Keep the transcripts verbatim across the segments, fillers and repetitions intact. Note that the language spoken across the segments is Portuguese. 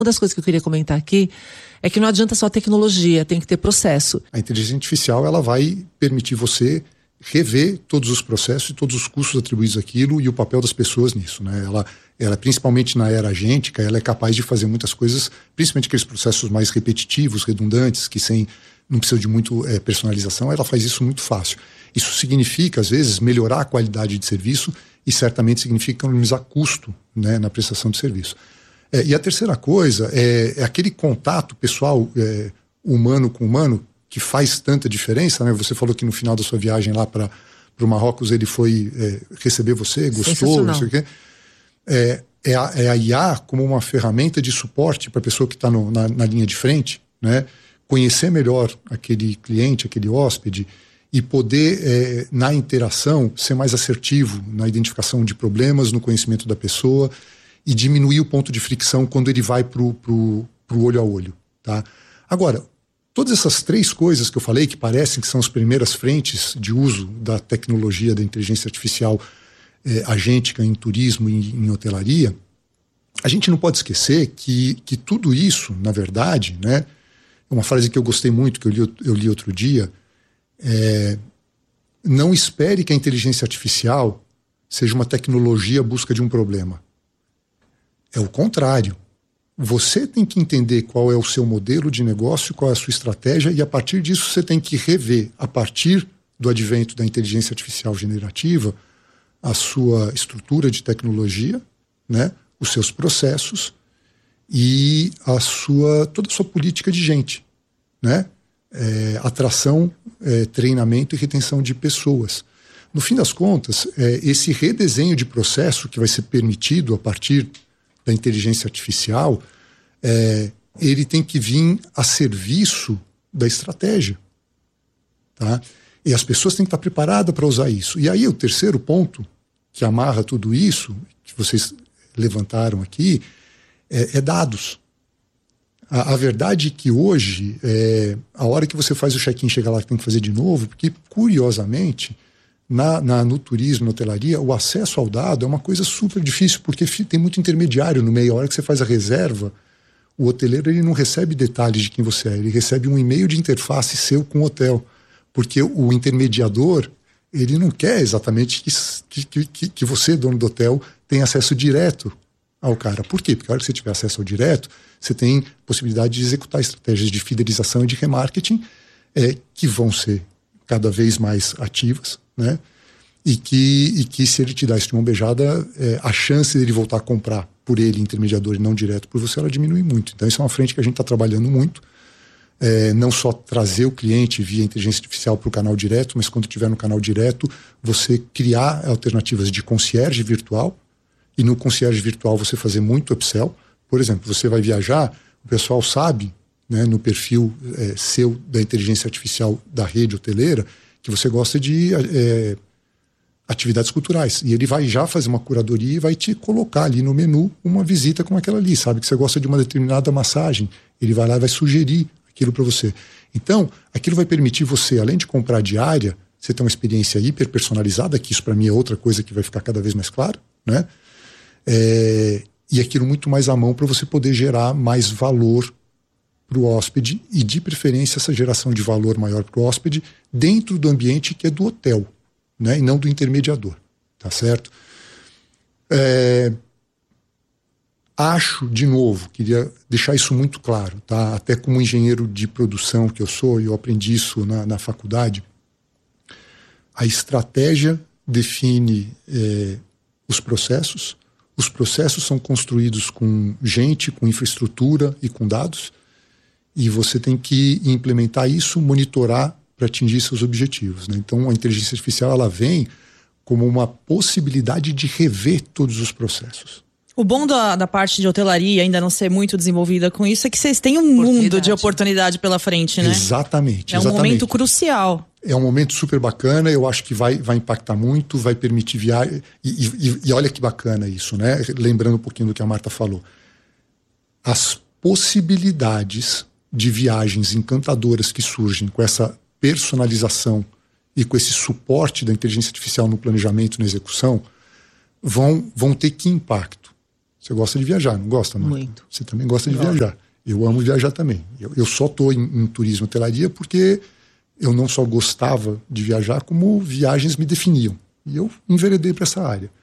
Uma das coisas que eu queria comentar aqui é que não adianta só tecnologia, tem que ter processo. A inteligência artificial, ela vai permitir você rever todos os processos e todos os custos atribuídos àquilo e o papel das pessoas nisso, né? Ela, ela, principalmente na era agêntica, ela é capaz de fazer muitas coisas, principalmente aqueles processos mais repetitivos, redundantes, que sem, não precisam de muito é, personalização, ela faz isso muito fácil. Isso significa, às vezes, melhorar a qualidade de serviço e certamente significa economizar custo, né, na prestação de serviço. É, e a terceira coisa é, é aquele contato pessoal, é, humano com humano, que faz tanta diferença, né? Você falou que no final da sua viagem lá para o Marrocos ele foi é, receber você, gostou, não sei o quê. É, é, a, é a I A como uma ferramenta de suporte para a pessoa que está na, na linha de frente, né? Conhecer melhor aquele cliente, aquele hóspede e poder, é, na interação, ser mais assertivo na identificação de problemas, no conhecimento da pessoa e diminuir o ponto de fricção quando ele vai para o olho a olho, tá? Agora, todas essas três coisas que eu falei, que parecem que são as primeiras frentes de uso da tecnologia, da inteligência artificial eh, agêntica em turismo e em hotelaria, a gente não pode esquecer que, que tudo isso, na verdade, né, uma frase que eu gostei muito, que eu li, eu li outro dia, é, não espere que a inteligência artificial seja uma tecnologia à busca de um problema. É o contrário. Você tem que entender qual é o seu modelo de negócio, qual é a sua estratégia e a partir disso você tem que rever, a partir do advento da inteligência artificial generativa, a sua estrutura de tecnologia, né, os seus processos e a sua, toda a sua política de gente, né, é, atração, é, treinamento e retenção de pessoas. No fim das contas, é, esse redesenho de processo que vai ser permitido a partir da inteligência artificial, é, ele tem que vir a serviço da estratégia, tá? E as pessoas têm que estar preparadas para usar isso. E aí o terceiro ponto que amarra tudo isso, que vocês levantaram aqui, é, é dados. A, a verdade é que hoje, é, a hora que você faz o check-in, chega lá que tem que fazer de novo, porque curiosamente, Na, na, no turismo, na hotelaria, o acesso ao dado é uma coisa super difícil, porque tem muito intermediário no meio. A hora que você faz a reserva, o hoteleiro ele não recebe detalhes de quem você é, ele recebe um e-mail de interface seu com o hotel, porque o intermediador, ele não quer exatamente que, que, que, que você, dono do hotel, tenha acesso direto ao cara. Por quê? Porque a hora que você tiver acesso ao direto, você tem possibilidade de executar estratégias de fidelização e de remarketing é, que vão ser cada vez mais ativas, né? E que, e que se ele te dá esse de mão beijada, é, a chance dele voltar a comprar por ele, intermediador, e não direto por você, ela diminui muito. Então isso é uma frente que a gente está trabalhando muito. É, não só trazer o cliente via inteligência artificial para o canal direto, mas quando estiver no canal direto, você criar alternativas de concierge virtual, e no concierge virtual você fazer muito upsell. Por exemplo, você vai viajar, o pessoal sabe, né, no perfil é, seu da inteligência artificial da rede hoteleira, que você gosta de é, atividades culturais. E ele vai já fazer uma curadoria e vai te colocar ali no menu uma visita como aquela ali. Sabe que você gosta de uma determinada massagem, ele vai lá e vai sugerir aquilo para você. Então, aquilo vai permitir você, além de comprar diária, você ter uma experiência hiper personalizada, que isso para mim é outra coisa que vai ficar cada vez mais claro, né? É, e aquilo muito mais à mão para você poder gerar mais valor para o hóspede e, de preferência, essa geração de valor maior para o hóspede dentro do ambiente que é do hotel, né, e não do intermediador, tá certo? É, acho, de novo, queria deixar isso muito claro, tá? Até como engenheiro de produção que eu sou, e eu aprendi isso na, na faculdade, a estratégia define é, os processos, os processos são construídos com gente, com infraestrutura e com dados, e você tem que implementar isso, monitorar para atingir seus objetivos, né? Então a inteligência artificial ela vem como uma possibilidade de rever todos os processos. O bom da, da parte de hotelaria ainda não ser muito desenvolvida com isso é que vocês têm um mundo de oportunidade pela frente, né? Exatamente. É um exatamente. momento crucial. É um momento super bacana, eu acho que vai, vai impactar muito, vai permitir viagem. E, e, e olha que bacana isso, né? Lembrando um pouquinho do que a Marta falou. As possibilidades de viagens encantadoras que surgem com essa personalização e com esse suporte da inteligência artificial no planejamento e na execução vão, vão ter que impacto. Você gosta de viajar, não gosta, Marta? Muito. Você também gosta de viajar. Eu amo viajar também. Eu, eu só estou em, em turismo e hotelaria porque eu não só gostava de viajar, como viagens me definiam. E eu enveredei para essa área.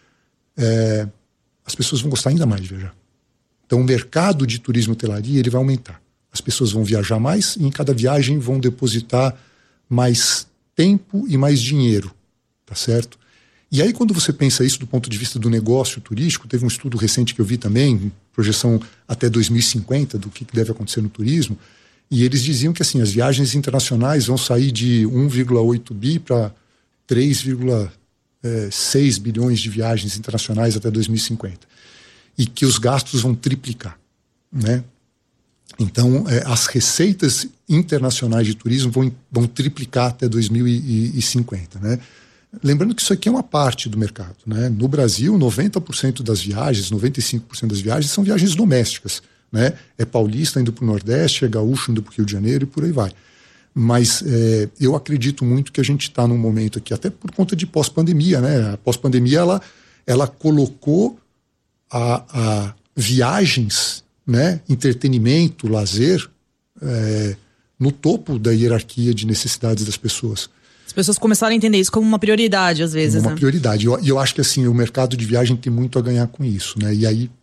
É, as pessoas vão gostar ainda mais de viajar. Então o mercado de turismo e hotelaria ele vai aumentar. As pessoas vão viajar mais e em cada viagem vão depositar mais tempo e mais dinheiro. Tá certo? E aí quando você pensa isso do ponto de vista do negócio turístico, teve um estudo recente que eu vi também, projeção até dois mil e cinquenta do que deve acontecer no turismo, e eles diziam que assim, as viagens internacionais vão sair de um vírgula oito bi para três vírgula seis bilhões de viagens internacionais até dois mil e cinquenta. E que os gastos vão triplicar, né? Então, é, as receitas internacionais de turismo vão, vão triplicar até dois mil e cinquenta, né? Lembrando que isso aqui é uma parte do mercado, né? No Brasil, noventa por cento das viagens, noventa e cinco por cento das viagens são viagens domésticas, né? É paulista indo para o Nordeste, é gaúcho indo para o Rio de Janeiro e por aí vai. Mas é, eu acredito muito que a gente está num momento aqui, até por conta de pós-pandemia, né? A pós-pandemia, ela, ela colocou a, a viagens, né? Entretenimento, lazer, é, no topo da hierarquia de necessidades das pessoas. As pessoas começaram a entender isso como uma prioridade, às vezes, Uma né? prioridade. E eu, eu acho que assim, o mercado de viagem tem muito a ganhar com isso, né? E aí,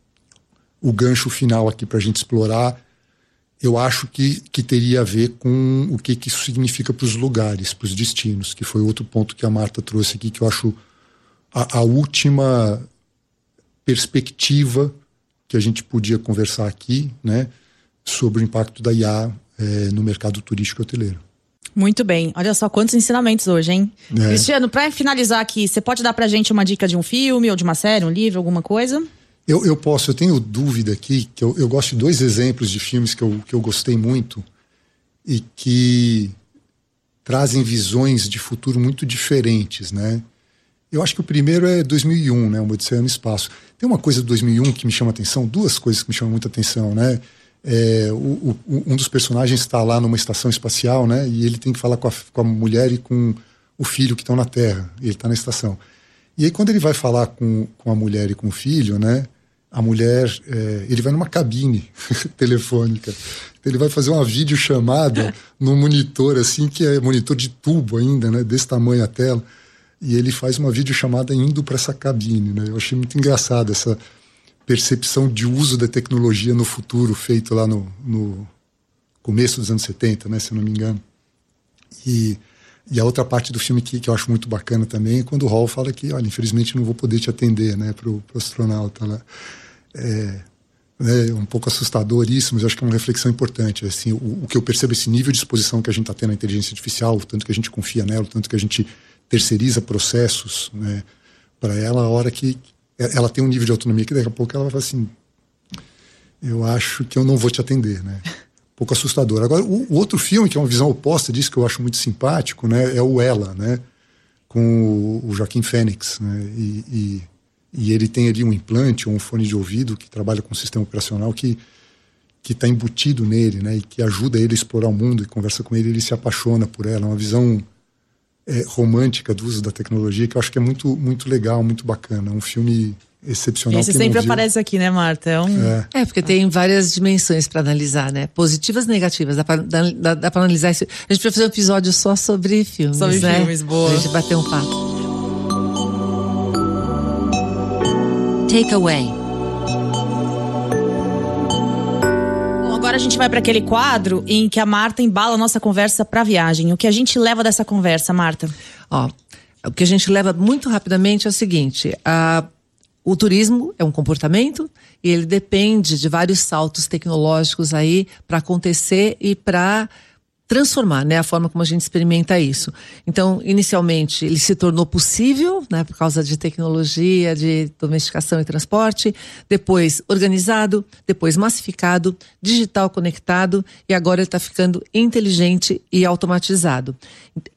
o gancho final aqui para a gente explorar, eu acho que, que teria a ver com o que, que isso significa para os lugares, para os destinos, que foi outro ponto que a Marta trouxe aqui, que eu acho a, a última perspectiva que a gente podia conversar aqui, né? Sobre o impacto da I A é, no mercado turístico e hoteleiro. Muito bem. Olha só quantos ensinamentos hoje, hein? É. Cristiano, para finalizar aqui, você pode dar pra gente uma dica de um filme ou de uma série, um livro, alguma coisa? Eu, eu posso, eu tenho dúvida aqui, que eu, eu gosto de dois exemplos de filmes que eu, que eu gostei muito e que trazem visões de futuro muito diferentes, né? Eu acho que o primeiro é dois mil e um, né? Uma Odisseia no Espaço. Tem uma coisa do dois mil e um que me chama atenção, duas coisas que me chamam muita atenção, né? É, o, o, um dos personagens está lá numa estação espacial, né? E ele tem que falar com a, com a mulher e com o filho que estão na Terra. E ele está na estação. E aí quando ele vai falar com, com a mulher e com o filho, né? A mulher, é, ele vai numa cabine telefônica. Ele vai fazer uma videochamada num monitor assim, que é monitor de tubo ainda, né? Desse tamanho a tela. E ele faz uma videochamada indo para essa cabine, né? Eu achei muito engraçado essa percepção de uso da tecnologia no futuro, feito lá no, no começo dos anos setenta, né, se eu não me engano. E, e a outra parte do filme que, que eu acho muito bacana também é quando o Hall fala que, olha, infelizmente não vou poder te atender, né, pro, pro astronauta lá. É, é um pouco assustador isso, mas eu acho que é uma reflexão importante. Assim, o, o que eu percebo, esse nível de exposição que a gente está tendo à inteligência artificial, o tanto que a gente confia nela, o tanto que a gente terceiriza processos, né, para ela, a hora que ela tem um nível de autonomia que daqui a pouco ela vai falar assim, eu acho que eu não vou te atender, né? Um pouco assustador. Agora, o, o outro filme, que é uma visão oposta disso, que eu acho muito simpático, né? É o Ela, né? Com o, o Joaquim Fênix, né? E, e, e ele tem ali um implante ou um fone de ouvido que trabalha com um sistema operacional que que está embutido nele, né? E que ajuda ele a explorar o mundo e conversa com ele, ele se apaixona por ela. É uma visão É, romântica do uso da tecnologia, que eu acho que é muito, muito legal, muito bacana. Um filme excepcional. Esse sempre aparece aqui, né, Marta? É, um... é. é porque tem várias dimensões para analisar, né? Positivas e negativas. Dá para dá, dá pra analisar isso. A gente vai fazer um episódio só sobre filmes, sobre né? filmes, boa. A gente bater um papo. Takeaway. Agora a gente vai para aquele quadro em que a Marta embala a nossa conversa para viagem. O que a gente leva dessa conversa, Marta? Ó, o que a gente leva muito rapidamente é o seguinte: a, o turismo é um comportamento e ele depende de vários saltos tecnológicos aí para acontecer e para transformar, né, a forma como a gente experimenta isso. Então, inicialmente, ele se tornou possível, né, por causa de tecnologia, de domesticação e transporte, depois organizado, depois massificado, digital conectado e agora ele está ficando inteligente e automatizado.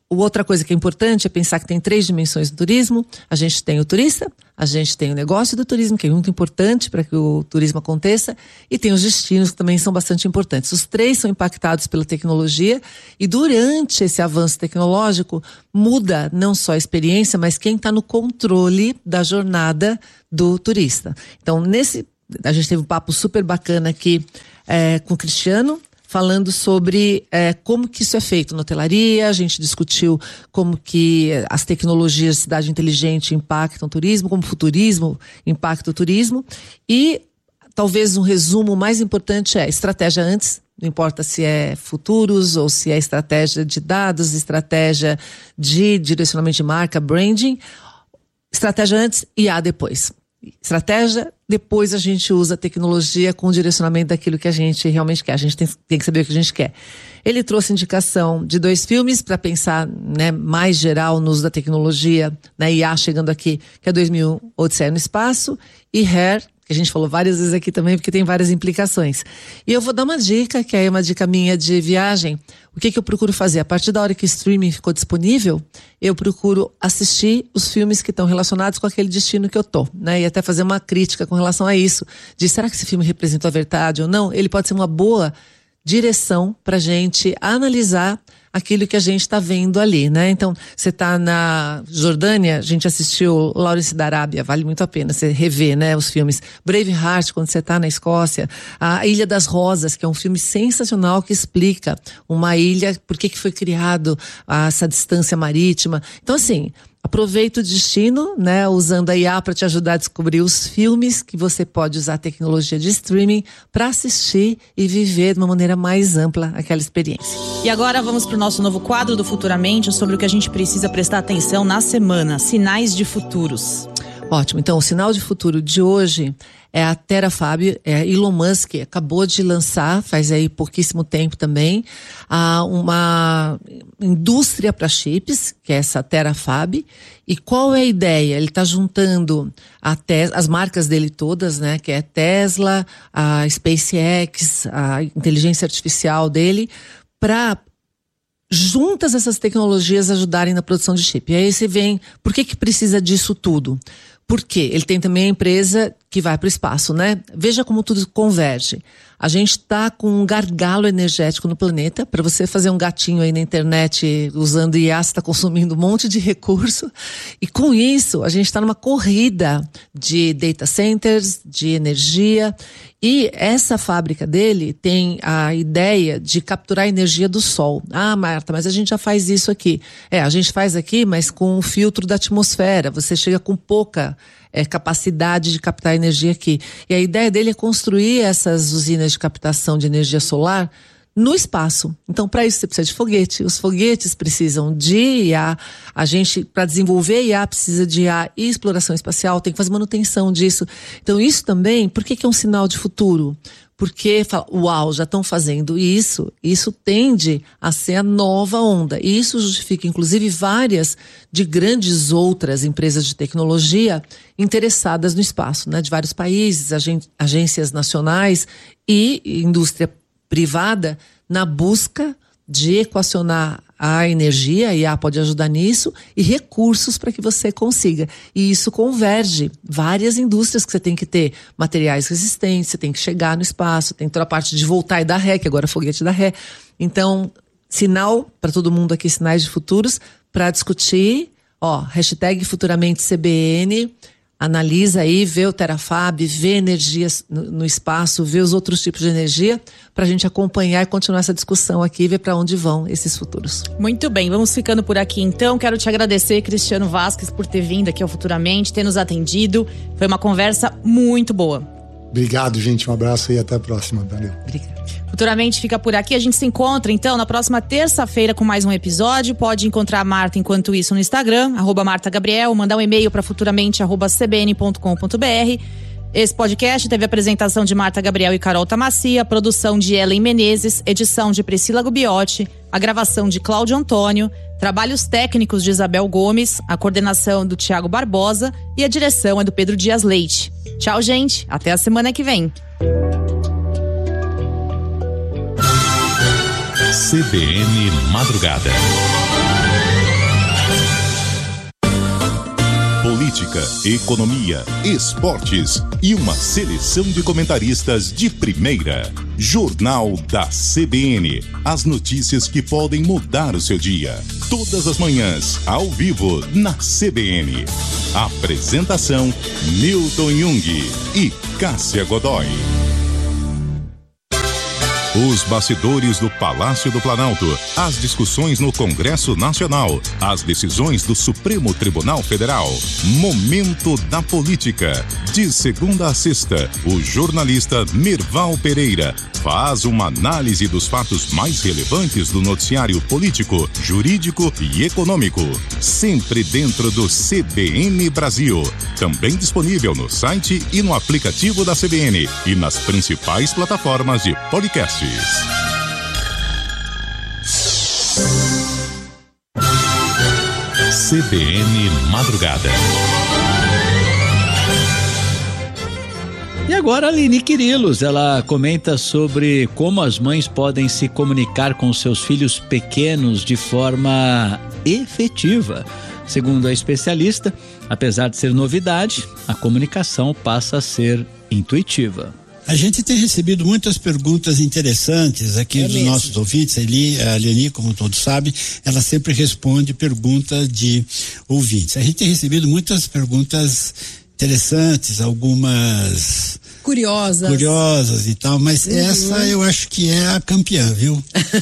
outra coisa que é importante é pensar que tem três dimensões do turismo. A gente tem o turista, a gente tem o negócio do turismo, que é muito importante para que o turismo aconteça, e tem os destinos, que também são bastante importantes. Os três são impactados pela tecnologia, e durante esse avanço tecnológico muda não só a experiência, mas quem está no controle da jornada do turista. Então, nesse, a gente teve um papo super bacana aqui é, com o Cristiano, falando sobre é, como que isso é feito na hotelaria. A gente discutiu como que as tecnologias de cidade inteligente impactam o turismo, como o futurismo impacta o turismo. E talvez um resumo mais importante é estratégia antes, não importa se é futuros ou se é estratégia de dados, estratégia de direcionamento de marca, branding. Estratégia antes e A depois. Estratégia, depois a gente usa a tecnologia com o direcionamento daquilo que a gente realmente quer. A gente tem, tem que saber o que a gente quer. Ele trouxe indicação de dois filmes para pensar, né, mais geral no uso da tecnologia, né, I A chegando aqui, que é dois mil e um, Odisseia no Espaço, e Hair, que a gente falou várias vezes aqui também, porque tem várias implicações. E eu vou dar uma dica, que é uma dica minha de viagem. O que que eu procuro fazer? A partir da hora que o streaming ficou disponível, eu procuro assistir os filmes que estão relacionados com aquele destino que eu tô, né? E até fazer uma crítica com relação a isso. De será que esse filme representou a verdade ou não? Ele pode ser uma boa direção pra gente analisar aquilo que a gente está vendo ali, né? Então, você está na Jordânia, a gente assistiu Lawrence da Arábia, vale muito a pena você rever, né, os filmes. Braveheart, quando você está na Escócia. A Ilha das Rosas, que é um filme sensacional que explica uma ilha, por que que foi criado essa distância marítima. Então, assim, aproveita o destino, né, usando a I A para te ajudar a descobrir os filmes que você pode usar a tecnologia de streaming para assistir e viver de uma maneira mais ampla aquela experiência. E agora vamos para o nosso novo quadro do Futuramente, sobre o que a gente precisa prestar atenção na semana, sinais de futuros. Ótimo, então o sinal de futuro de hoje é a Terafab, é Elon Musk acabou de lançar, faz aí pouquíssimo tempo também, uma indústria para chips, que é essa Terafab. E qual é a ideia? Ele está juntando a Tes- as marcas dele todas, né, que é Tesla, a SpaceX, a inteligência artificial dele, para juntas essas tecnologias ajudarem na produção de chip. E aí você vem, por que que precisa disso tudo? Por quê? Ele tem também a empresa que vai para o espaço, né? Veja como tudo converge. A gente está com um gargalo energético no planeta. Para você fazer um gatinho aí na internet usando I A, você está consumindo um monte de recurso. E com isso, a gente está numa corrida de data centers, de energia. E essa fábrica dele tem a ideia de capturar a energia do sol. Ah, Marta, mas a gente já faz isso aqui. É, a gente faz aqui, mas com o filtro da atmosfera. Você chega com pouca é, capacidade de captar energia aqui. E a ideia dele é construir essas usinas de captação de energia solar no espaço. Então, para isso você precisa de foguete. Os foguetes precisam de I A. A gente, para desenvolver I A, precisa de I A e exploração espacial, tem que fazer manutenção disso. Então, isso também, por que que é um sinal de futuro? Porque, fala, uau, já estão fazendo isso. Isso tende a ser a nova onda. E isso justifica, inclusive, várias de grandes outras empresas de tecnologia interessadas no espaço, né? De vários países, agen- agências nacionais e indústria privada na busca de equacionar a energia, a I A pode ajudar nisso, e recursos para que você consiga. E isso converge várias indústrias que você tem que ter, materiais resistentes, você tem que chegar no espaço, tem toda a parte de voltar e dar ré, que agora é foguete dá ré. Então, sinal para todo mundo aqui, sinais de futuros, para discutir, ó, hashtag futuramente C B N, analisa aí, vê o Terafab, vê energias no, no espaço, vê os outros tipos de energia, para a gente acompanhar e continuar essa discussão aqui e ver para onde vão esses futuros. Muito bem, vamos ficando por aqui então. Quero te agradecer, Cristiano Vasques, por ter vindo aqui ao Futuramente, ter nos atendido. Foi uma conversa muito boa. Obrigado, gente. Um abraço e até a próxima. Valeu. Obrigada. Futuramente fica por aqui. A gente se encontra, então, na próxima terça-feira com mais um episódio. Pode encontrar a Marta, enquanto isso, no Instagram, arroba Marta Gabriel, mandar um e-mail para futuramente arroba c b n ponto com ponto b r. Esse podcast teve a apresentação de Marta Gabriel e Carol Tamassia, produção de Ellen Menezes, edição de Priscila Gubiotti, a gravação de Cláudio Antônio, trabalhos técnicos de Isabel Gomes, a coordenação do Tiago Barbosa e a direção é do Pedro Dias Leite. Tchau, gente. Até a semana que vem. C B N Madrugada. Política, economia, esportes e uma seleção de comentaristas de primeira. Jornal da C B N. As notícias que podem mudar o seu dia. Todas as manhãs, ao vivo, na C B N. Apresentação: Newton Jung e Cássia Godoy. Os bastidores do Palácio do Planalto, as discussões no Congresso Nacional, as decisões do Supremo Tribunal Federal. Momento da Política. De segunda a sexta, o jornalista Merval Pereira faz uma análise dos fatos mais relevantes do noticiário político, jurídico e econômico. Sempre dentro do C B N Brasil. Também disponível no site e no aplicativo da C B N e nas principais plataformas de podcast. C B N Madrugada. E agora a Aline Quirilos, ela comenta sobre como as mães podem se comunicar com seus filhos pequenos de forma efetiva. Segundo a especialista, apesar de ser novidade, a comunicação passa a ser intuitiva. A gente tem recebido muitas perguntas interessantes aqui é dos mesmo. nossos ouvintes. A Leni, como todos sabem, ela sempre responde perguntas de ouvintes. A gente tem recebido muitas perguntas interessantes, algumas curiosas, curiosas e tal, mas uhum. essa eu acho que é a campeã, viu?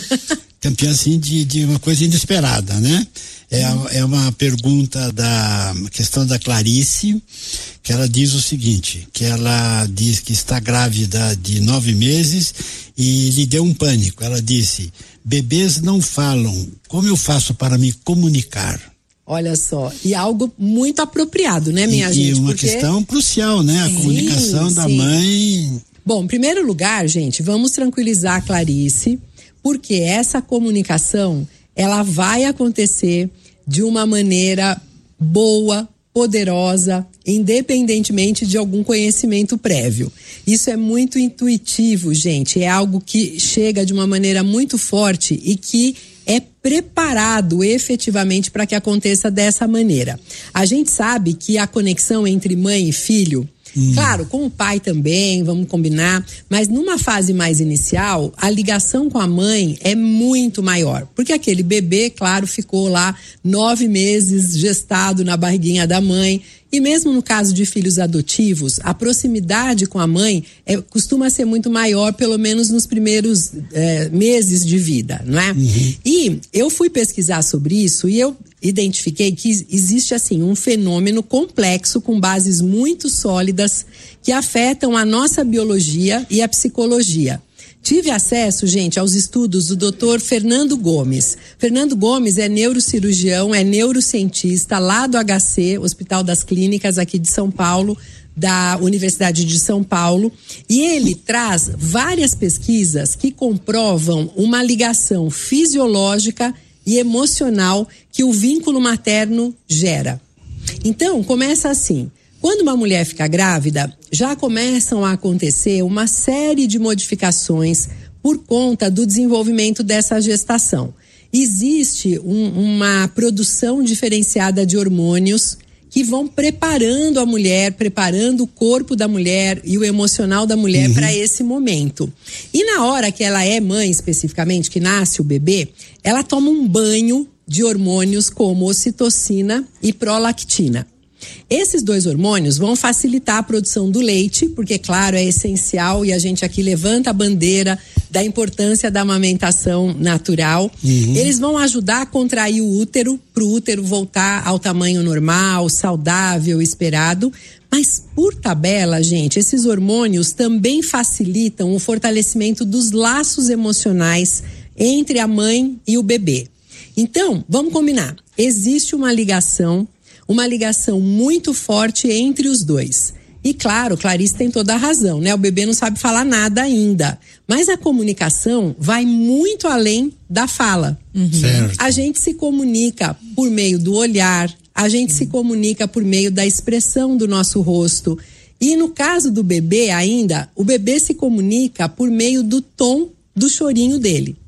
Campeã, assim, de, de uma coisa inesperada, né? É, uhum. é uma pergunta da questão da Clarice, que ela diz o seguinte, que ela diz que está grávida de nove meses e lhe deu um pânico. Ela disse: bebês não falam, como eu faço para me comunicar? Olha só, e algo muito apropriado, né, minha e, gente? E uma porque... questão crucial, né? A sim, comunicação sim. da mãe. Bom, em primeiro lugar, gente, vamos tranquilizar a Clarice, porque essa comunicação, ela vai acontecer de uma maneira boa, poderosa, independentemente de algum conhecimento prévio. Isso é muito intuitivo, gente, é algo que chega de uma maneira muito forte e que é preparado efetivamente para que aconteça dessa maneira. A gente sabe que a conexão entre mãe e filho, Hum. claro, com o pai também, vamos combinar, mas numa fase mais inicial, a ligação com a mãe é muito maior, porque aquele bebê, claro, ficou lá nove meses gestado na barriguinha da mãe, e mesmo no caso de filhos adotivos, a proximidade com a mãe é, costuma ser muito maior, pelo menos nos primeiros é, meses de vida, não é? Uhum. E eu fui pesquisar sobre isso e eu identifiquei que existe, assim, um fenômeno complexo com bases muito sólidas que afetam a nossa biologia e a psicologia. Tive acesso, gente, aos estudos do doutor Fernando Gomes. Fernando Gomes é neurocirurgião, é neurocientista lá do H C, Hospital das Clínicas, aqui de São Paulo, da Universidade de São Paulo, e ele traz várias pesquisas que comprovam uma ligação fisiológica e emocional que o vínculo materno gera. Então, começa assim. Quando uma mulher fica grávida, já começam a acontecer uma série de modificações por conta do desenvolvimento dessa gestação. Existe um, uma produção diferenciada de hormônios que vão preparando a mulher, preparando o corpo da mulher e o emocional da mulher uhum. para esse momento. E na hora que ela é mãe, especificamente, que nasce o bebê, ela toma um banho de hormônios como ocitocina e prolactina. Esses dois hormônios vão facilitar a produção do leite, porque, claro, é essencial e a gente aqui levanta a bandeira da importância da amamentação natural. Uhum. Eles vão ajudar a contrair o útero, para o útero voltar ao tamanho normal, saudável, esperado. Mas, por tabela, gente, esses hormônios também facilitam o fortalecimento dos laços emocionais entre a mãe e o bebê. Então, vamos combinar. Existe uma ligação uma ligação muito forte entre os dois. E claro, Clarice tem toda a razão, né? O bebê não sabe falar nada ainda. Mas a comunicação vai muito além da fala. Uhum. Certo. A gente se comunica por meio do olhar, a gente uhum. se comunica por meio da expressão do nosso rosto. E no caso do bebê ainda, o bebê se comunica por meio do tom do chorinho dele.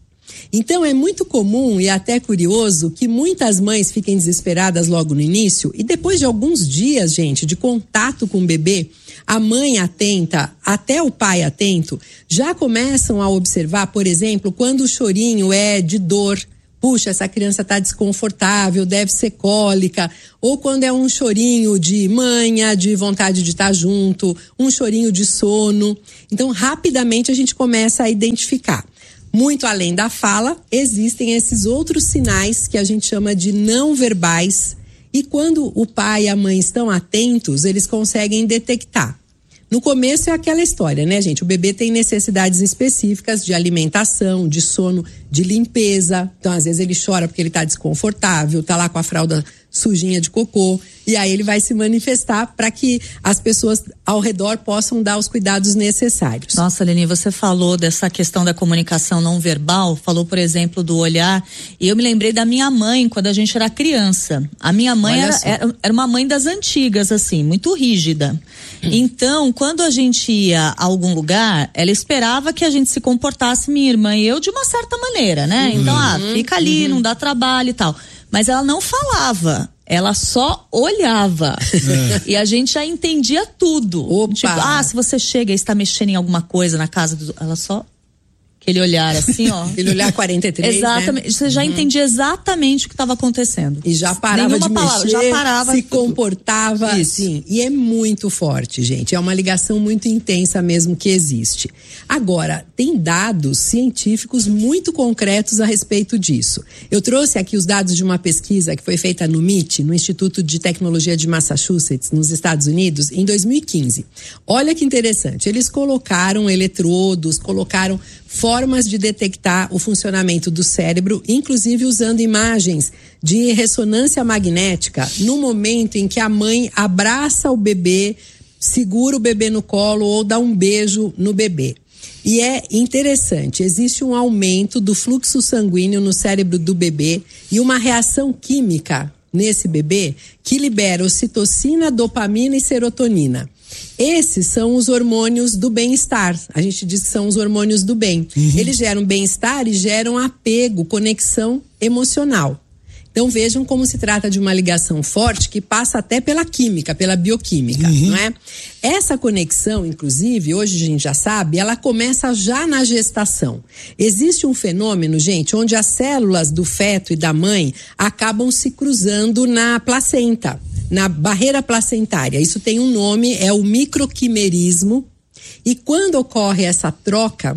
Então é muito comum e até curioso que muitas mães fiquem desesperadas logo no início e depois de alguns dias, gente, de contato com o bebê, a mãe atenta, até o pai atento, já começam a observar, por exemplo, quando o chorinho é de dor. Puxa, essa criança está desconfortável, deve ser cólica. Ou quando é um chorinho de manha, de vontade de estar junto, um chorinho de sono. Então, rapidamente a gente começa a identificar. Muito além da fala, existem esses outros sinais que a gente chama de não verbais. E quando o pai e a mãe estão atentos, eles conseguem detectar. No começo é aquela história, né, gente? O bebê tem necessidades específicas de alimentação, de sono, de limpeza. Então, às vezes ele chora porque ele tá desconfortável, tá lá com a fralda sujinha de cocô. E aí ele vai se manifestar para que as pessoas ao redor possam dar os cuidados necessários. Nossa, Leni, você falou dessa questão da comunicação não verbal, falou, por exemplo, do olhar, e eu me lembrei da minha mãe quando a gente era criança. A minha mãe era, era, era uma mãe das antigas, assim, muito rígida. Hum. Então, quando a gente ia a algum lugar, ela esperava que a gente se comportasse, minha irmã e eu, de uma certa maneira, né? Uhum. Então, ah, fica ali, uhum. não dá trabalho e tal. Mas ela não falava, ela só olhava. É. E a gente já entendia tudo. Opa. Tipo, ah, se você chega e está mexendo em alguma coisa na casa do... Ela só... Aquele olhar assim, ó. Aquele olhar quarenta e três, exatamente. Né? Você já uhum. entendia exatamente o que estava acontecendo. E já parava Nenhuma de palavra, mexer, já parava se tudo. comportava assim. E é muito forte, gente. É uma ligação muito intensa mesmo que existe. Agora, tem dados científicos muito concretos a respeito disso. Eu trouxe aqui os dados de uma pesquisa que foi feita no M I T, no Instituto de Tecnologia de Massachusetts, nos Estados Unidos, em dois mil e quinze. Olha que interessante. Eles colocaram eletrodos, colocaram formas de detectar o funcionamento do cérebro, inclusive usando imagens de ressonância magnética no momento em que a mãe abraça o bebê, segura o bebê no colo ou dá um beijo no bebê. E é interessante, existe um aumento do fluxo sanguíneo no cérebro do bebê e uma reação química nesse bebê que libera ocitocina, dopamina e serotonina. Esses são os hormônios do bem-estar. A gente diz que são os hormônios do bem. Uhum. Eles geram bem-estar e geram apego, conexão emocional. Então vejam como se trata de uma ligação forte que passa até pela química, pela bioquímica, uhum. não é? Essa conexão, inclusive, hoje a gente já sabe, ela começa já na gestação. Existe um fenômeno, gente, onde as células do feto e da mãe acabam se cruzando na placenta, na barreira placentária. Isso tem um nome, é o microquimerismo. E quando ocorre essa troca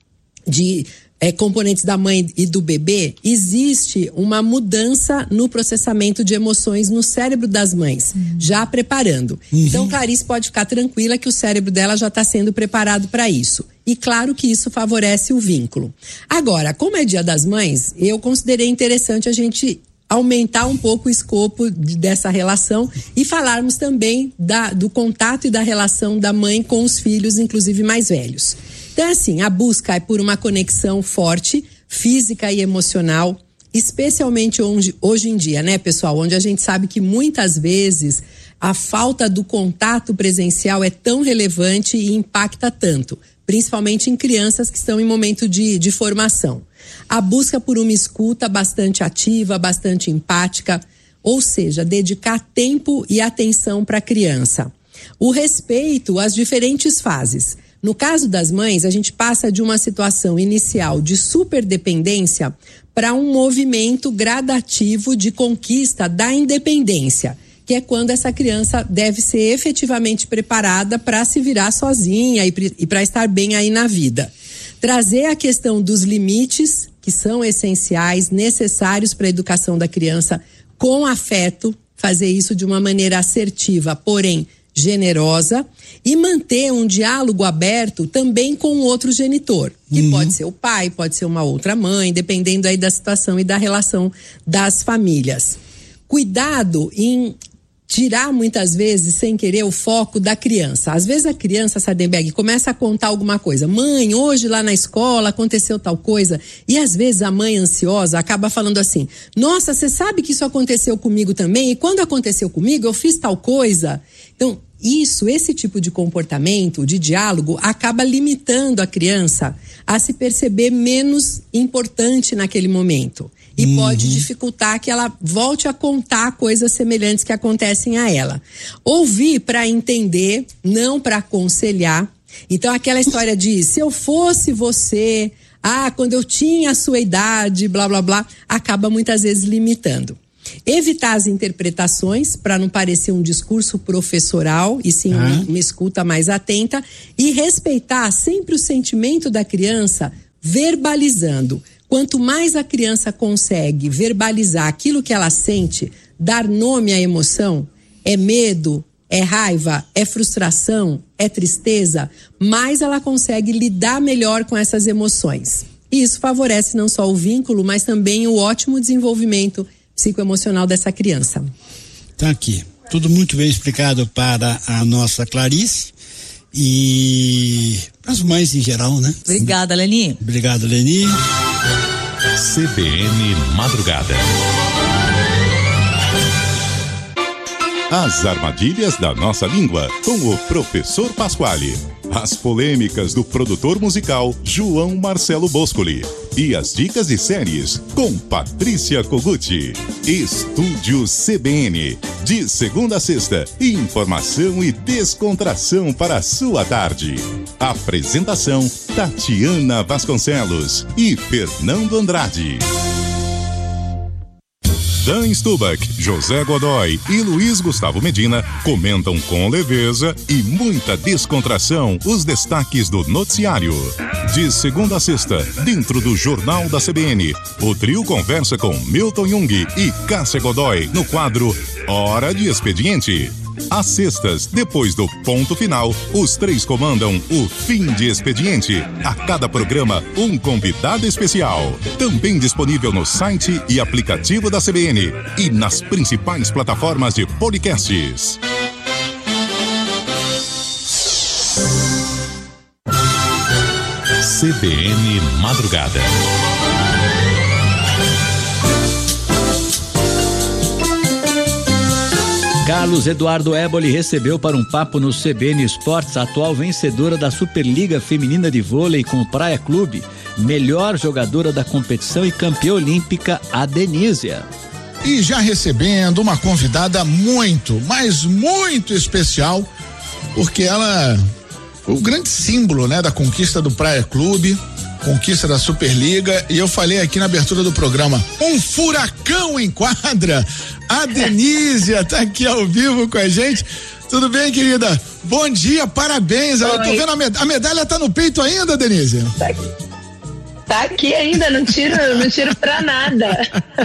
de é, componentes da mãe e do bebê, existe uma mudança no processamento de emoções no cérebro das mães, uhum. já preparando. Uhum. Então, Clarice pode ficar tranquila que o cérebro dela já está sendo preparado para isso. E claro que isso favorece o vínculo. Agora, como é Dia das Mães, eu considerei interessante a gente aumentar um pouco o escopo de, dessa relação e falarmos também da, do contato e da relação da mãe com os filhos, inclusive mais velhos. Então, assim, a busca é por uma conexão forte, física e emocional, especialmente hoje, hoje em dia, né, pessoal? Onde a gente sabe que muitas vezes a falta do contato presencial é tão relevante e impacta tanto, principalmente em crianças que estão em momento de, de formação. A busca por uma escuta bastante ativa, bastante empática, ou seja, dedicar tempo e atenção para a criança. O respeito às diferentes fases. No caso das mães, a gente passa de uma situação inicial de superdependência para um movimento gradativo de conquista da independência, que é quando essa criança deve ser efetivamente preparada para se virar sozinha e para estar bem aí na vida. Trazer a questão dos limites, que são essenciais, necessários para a educação da criança, com afeto, fazer isso de uma maneira assertiva, porém generosa, e manter um diálogo aberto também com outro genitor, que uhum. pode ser o pai, pode ser uma outra mãe, dependendo aí da situação e da relação das famílias. Cuidado em tirar muitas vezes, sem querer, o foco da criança. Às vezes a criança, Sardenberg, começa a contar alguma coisa. Mãe, hoje lá na escola aconteceu tal coisa. E às vezes a mãe ansiosa acaba falando assim, nossa, você sabe que isso aconteceu comigo também? E quando aconteceu comigo, eu fiz tal coisa. Então, isso, esse tipo de comportamento, de diálogo, acaba limitando a criança a se perceber menos importante naquele momento. E uhum. pode dificultar que ela volte a contar coisas semelhantes que acontecem a ela. Ouvir para entender, não para aconselhar. Então, aquela história de se eu fosse você, ah, quando eu tinha a sua idade, blá, blá, blá, acaba muitas vezes limitando. Evitar as interpretações para não parecer um discurso professoral e sim ah. uma, uma escuta mais atenta, e respeitar sempre o sentimento da criança verbalizando. Quanto mais a criança consegue verbalizar aquilo que ela sente, dar nome à emoção, é medo, é raiva, é frustração, é tristeza, mais ela consegue lidar melhor com essas emoções. E isso favorece não só o vínculo, mas também o ótimo desenvolvimento psicoemocional dessa criança. Tá aqui, tudo muito bem explicado para a nossa Clarice e para as mães em geral, né? Obrigada, Leni. Obrigado, Leni. C B N Madrugada. As armadilhas da nossa língua, com o professor Pasquale. As polêmicas do produtor musical João Marcelo Boscoli. E as dicas de séries com Patrícia Koguchi. Estúdio C B N. De segunda a sexta, informação e descontração para a sua tarde. Apresentação Tatiana Vasconcelos e Fernando Andrade. Dan Stubach, José Godoy e Luiz Gustavo Medina comentam com leveza e muita descontração os destaques do noticiário. De segunda a sexta, dentro do Jornal da C B N, o trio conversa com Milton Jung e Cássia Godoy no quadro Hora de Expediente. Às sextas, depois do ponto final, os três comandam o Fim de Expediente. A cada programa, um convidado especial. Também disponível no site e aplicativo da C B N e nas principais plataformas de podcasts. C B N Madrugada. Carlos Eduardo Éboli recebeu para um papo no C B N Esportes a atual vencedora da Superliga Feminina de Vôlei com o Praia Clube, melhor jogadora da competição e campeã olímpica, a Denísia. E já recebendo uma convidada muito, mas muito especial, porque ela foi o grande símbolo, né, da conquista do Praia Clube, conquista da Superliga, e eu falei aqui na abertura do programa, um furacão em quadra. A Denísia tá aqui ao vivo com a gente. Tudo bem, querida? Bom dia, parabéns. Oi. Eu tô vendo a medalha, a medalha tá no peito ainda, Denísia? Tá aqui, tá aqui ainda, não tiro, não tiro pra nada.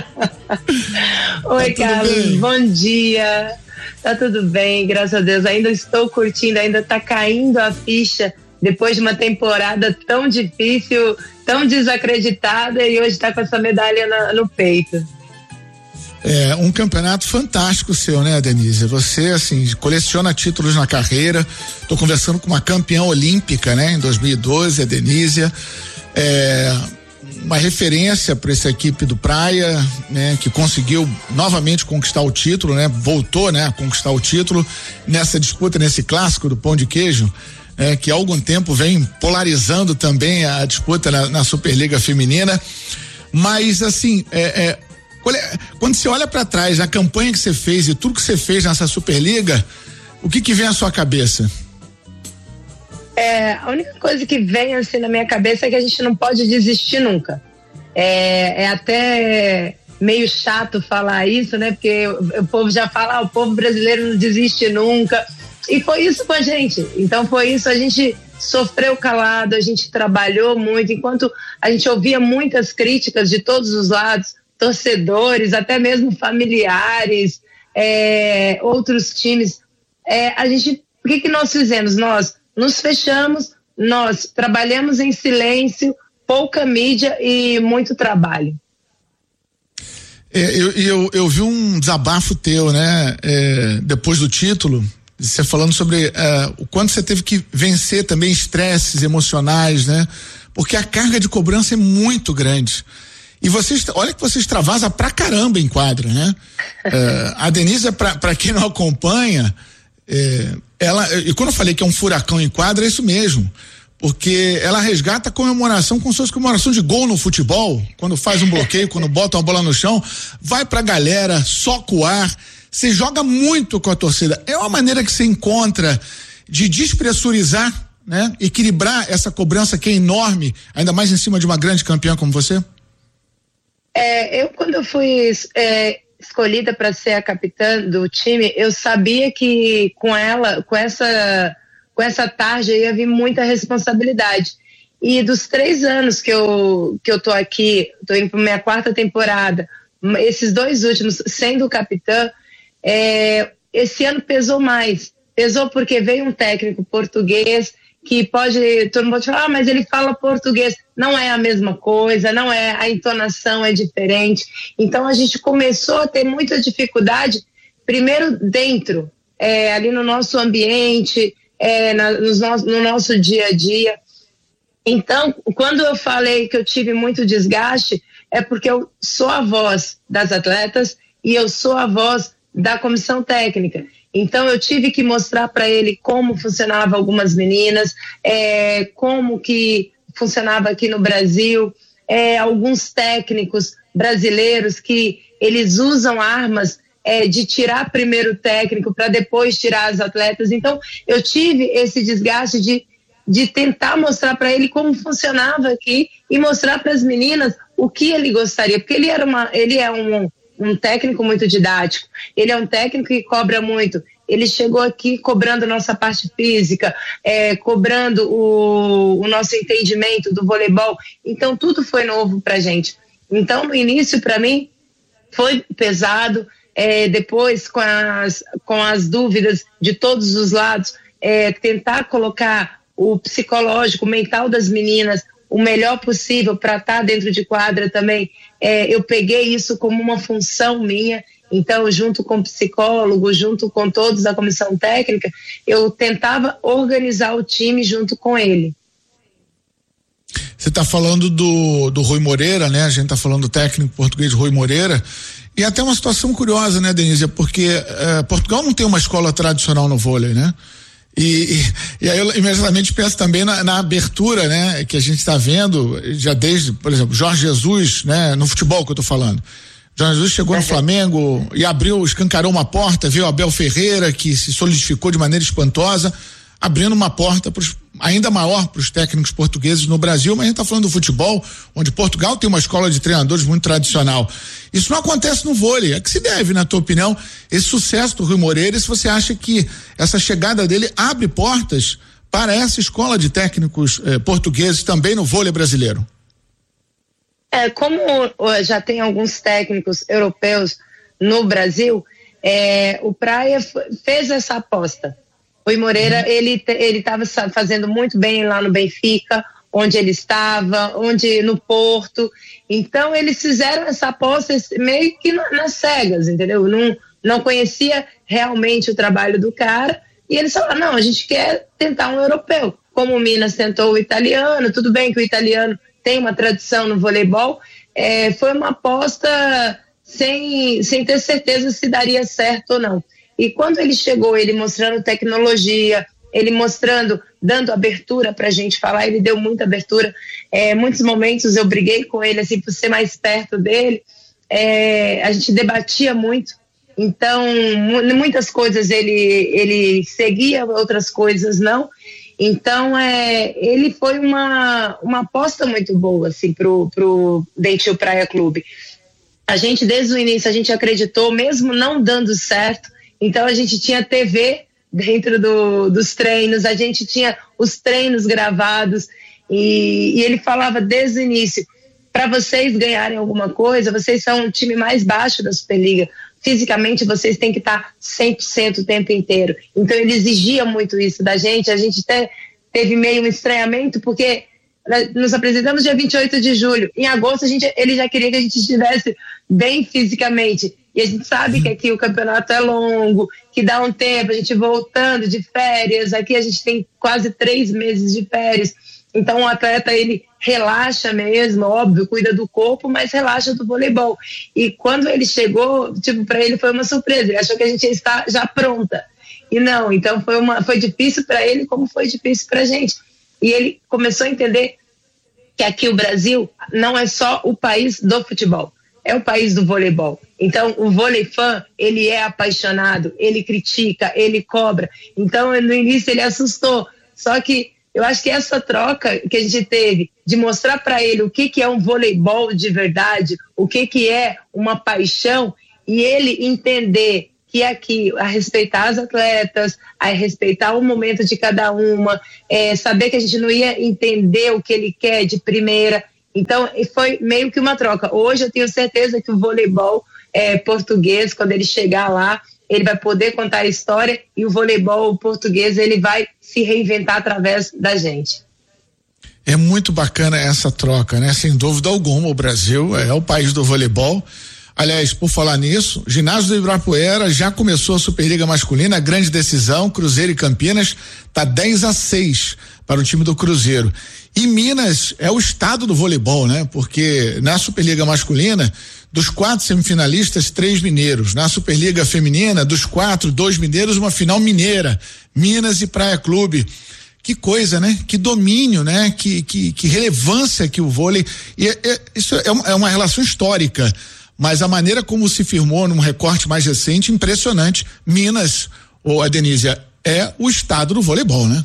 Oi, tá Carlos, bem? Bom dia. Tá tudo bem, graças a Deus. Ainda estou curtindo, ainda tá caindo a ficha depois de uma temporada tão difícil, tão desacreditada, e hoje tá com essa medalha na, no peito. É um campeonato fantástico seu, né, Denise? Você, assim, coleciona títulos na carreira. Tô conversando com uma campeã olímpica, né, em dois mil e doze, a Denísia. É uma referência para essa equipe do Praia, né, que conseguiu novamente conquistar o título, né, voltou, né, a conquistar o título nessa disputa, nesse clássico do pão de queijo, é, que há algum tempo vem polarizando também a disputa na, na Superliga Feminina. Mas, assim, é, é quando você olha para trás, a campanha que você fez e tudo que você fez nessa Superliga, o que que vem à sua cabeça? É, a única coisa que vem assim na minha cabeça é que a gente não pode desistir nunca. É, é até meio chato falar isso, né? Porque o, o povo já fala, ah, o povo brasileiro não desiste nunca. E foi isso com a gente. Então foi isso, a gente sofreu calado, a gente trabalhou muito, enquanto a gente ouvia muitas críticas de todos os lados, torcedores, até mesmo familiares, é, outros times. É, a gente, o que que nós fizemos? Nós nos fechamos, nós trabalhamos em silêncio, pouca mídia e muito trabalho. É, eu, eu, eu vi um desabafo teu, né? É, depois do título, você falando sobre é, o quanto você teve que vencer também estresses emocionais, né? Porque a carga de cobrança é muito grande. E vocês, olha que você extravasa pra caramba em quadra, né? É, a Denísia, pra, pra quem não acompanha, é, ela, e quando eu falei que é um furacão em quadra, é isso mesmo. Porque ela resgata a comemoração como se fosse comemoração de gol no futebol, quando faz um bloqueio, quando bota uma bola no chão, vai pra galera, soca o ar, você joga muito com a torcida. É uma maneira que você encontra de despressurizar, né? Equilibrar essa cobrança que é enorme, ainda mais em cima de uma grande campeã como você? É, eu quando eu fui é, escolhida para ser a capitã do time, eu sabia que com ela, com essa com essa tarde ia vir muita responsabilidade. E dos três anos que eu, que eu tô aqui, tô indo para minha quarta temporada, esses dois últimos sendo capitã, é, esse ano pesou mais. Pesou porque veio um técnico português que pode, todo mundo pode falar, ah, mas ele fala português. Não é a mesma coisa, não é, a entonação é diferente. Então a gente começou a ter muita dificuldade, primeiro dentro, é, ali no nosso ambiente, É, na, nos no, no nosso dia a dia. Então, quando eu falei que eu tive muito desgaste, é porque eu sou a voz das atletas e eu sou a voz da comissão técnica. Então, eu tive que mostrar para ele como funcionava algumas meninas, é, como que funcionava aqui no Brasil, é, alguns técnicos brasileiros que eles usam armas É, de tirar primeiro o técnico para depois tirar as atletas. Então, eu tive esse desgaste de, de tentar mostrar para ele como funcionava aqui e mostrar para as meninas o que ele gostaria, porque ele, era uma, ele é um, um técnico muito didático, ele é um técnico que cobra muito. Ele chegou aqui cobrando nossa parte física, é, cobrando o, o nosso entendimento do voleibol. Então, tudo foi novo para a gente. Então, no início, para mim, foi pesado. É, depois, com as, com as dúvidas de todos os lados, é, tentar colocar o psicológico, o mental das meninas o melhor possível para estar dentro de quadra também. É, eu peguei isso como uma função minha, então, junto com o psicólogo, junto com todos da comissão técnica, eu tentava organizar o time junto com ele. Você está falando do, do Rui Moreira, né? A gente está falando do técnico português Rui Moreira. E até uma situação curiosa, né, Denise? Porque eh, Portugal não tem uma escola tradicional no vôlei, né? E, e, e aí eu imediatamente penso também na, na abertura, né? Que a gente está vendo já desde, por exemplo, Jorge Jesus, né? No futebol que eu tô falando. Jorge Jesus chegou no Flamengo e abriu, escancarou uma porta, veio Abel Ferreira, que se solidificou de maneira espantosa, abrindo uma porta pros, ainda maior para os técnicos portugueses no Brasil, mas a gente está falando do futebol, onde Portugal tem uma escola de treinadores muito tradicional. Isso não acontece no vôlei. A que se deve, na tua opinião, esse sucesso do Rui Moreira, e se você acha que essa chegada dele abre portas para essa escola de técnicos eh, portugueses também no vôlei brasileiro? É, como já tem alguns técnicos europeus no Brasil, é, o Praia fez essa aposta. Rui Moreira, uhum. ele ele estava fazendo muito bem lá no Benfica, onde ele estava, onde no Porto. Então eles fizeram essa aposta meio que nas cegas, entendeu? Não, não conhecia realmente o trabalho do cara e eles falaram, não, a gente quer tentar um europeu. Como o Minas tentou o italiano, tudo bem que o italiano tem uma tradição no voleibol, é, foi uma aposta sem, sem ter certeza se daria certo ou não. E quando ele chegou, ele mostrando tecnologia, ele mostrando, dando abertura para a gente falar, ele deu muita abertura. É, muitos momentos eu briguei com ele, assim, por ser mais perto dele. É, a gente debatia muito. Então, muitas coisas ele, ele seguia, outras coisas não. Então, é, ele foi uma, uma aposta muito boa, assim, pro, pro Dentil Praia Clube. A gente, desde o início, a gente acreditou, mesmo não dando certo. Então, a gente tinha T V dentro do, dos treinos, a gente tinha os treinos gravados e, e ele falava desde o início, para vocês ganharem alguma coisa, vocês são o time mais baixo da Superliga, fisicamente vocês têm que estar cem por cento o tempo inteiro. Então, ele exigia muito isso da gente, a gente até teve meio um estranhamento, porque nos apresentamos dia vinte e oito de julho, em agosto a gente, ele já queria que a gente estivesse bem fisicamente. E a gente sabe que aqui o campeonato é longo, que dá um tempo, a gente voltando de férias, aqui a gente tem quase três meses de férias. Então o atleta, ele relaxa mesmo, óbvio, cuida do corpo, mas relaxa do voleibol. E quando ele chegou, tipo, para ele foi uma surpresa, ele achou que a gente ia estar já pronta. e não. Então foi, uma, foi difícil para ele como foi difícil para a gente. E ele começou a entender que aqui o Brasil não é só o país do futebol, é o país do voleibol. Então o vôlei fã, ele é apaixonado, ele critica, ele cobra. Então no início ele assustou, só que eu acho que essa troca que a gente teve de mostrar para ele o que, que é um voleibol de verdade, o que, que é uma paixão, e ele entender que aqui, a respeitar as atletas, a respeitar o momento de cada uma, é, saber que a gente não ia entender o que ele quer de primeira. Então, foi meio que uma troca. Hoje eu tenho certeza que o voleibol é, português, quando ele chegar lá, ele vai poder contar a história, e o voleibol português ele vai se reinventar através da gente. É muito bacana essa troca, né? Sem dúvida alguma, o Brasil é o país do voleibol. Aliás, por falar nisso, ginásio do Ibirapuera já começou a Superliga Masculina, grande decisão, Cruzeiro e Campinas, tá dez a seis para o time do Cruzeiro. E Minas é o estado do voleibol, né? Porque na Superliga Masculina, dos quatro semifinalistas, três mineiros. Na Superliga Feminina, dos quatro, dois mineiros, uma final mineira. Minas e Praia Clube. Que coisa, né? Que domínio, né? Que, que, que relevância que o vôlei. E é, é, isso é uma, é uma relação histórica. Mas a maneira como se firmou num recorte mais recente, impressionante. Minas, ou a Denise, é o estado do voleibol, né?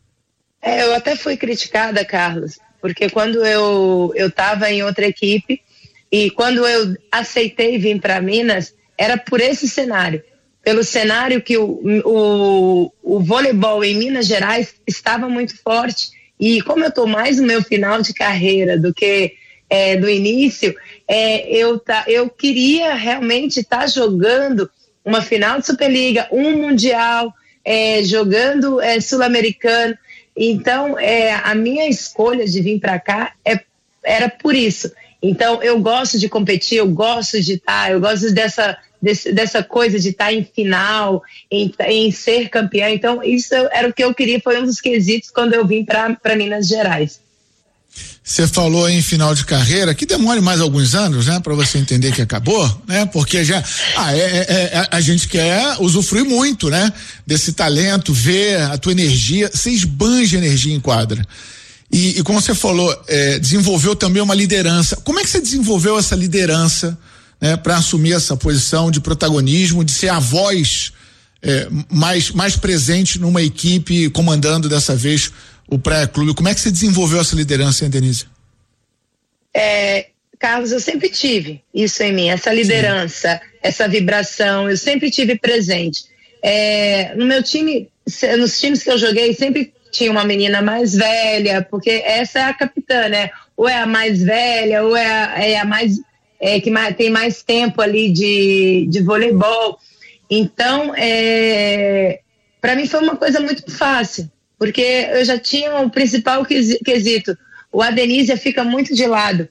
É, eu até fui criticada, Carlos, porque quando eu eu estava em outra equipe e quando eu aceitei vir para Minas, era por esse cenário, pelo cenário que o, o, o voleibol em Minas Gerais estava muito forte, e como eu estou mais no meu final de carreira do que é, do início, é, eu, tá, eu queria realmente estar tá jogando uma final de Superliga, um Mundial, é, jogando é, Sul-Americano. Então, é, a minha escolha de vir para cá é, era por isso. Então, eu gosto de competir, eu gosto de estar, eu gosto dessa, desse, dessa coisa de estar em final, em, em ser campeã. Então, isso era o que eu queria, foi um dos quesitos quando eu vim para Minas Gerais. Você falou em final de carreira, que demore mais alguns anos, né? Para você entender que acabou, né? Porque já, ah, é, é, é, a gente quer usufruir muito, né? Desse talento, ver a tua energia, você esbanja energia em quadra. E, e como você falou, é, desenvolveu também uma liderança. Como é que você desenvolveu essa liderança, né? Para assumir essa posição de protagonismo, de ser a voz é, mais, mais presente numa equipe, comandando dessa vez o Praia Clube? Como é que você desenvolveu essa liderança, hein, Denise? É, Carlos, eu sempre tive isso em mim, essa liderança, sim, essa vibração, eu sempre tive presente. É, no meu time, nos times que eu joguei, sempre tinha uma menina mais velha, porque essa é a capitã, né? Ou é a mais velha, ou é a, é a mais, é, que mais, tem mais tempo ali de, de voleibol. Então, é, para mim foi uma coisa muito fácil, porque eu já tinha o principal quesito. O Adenísia fica muito de lado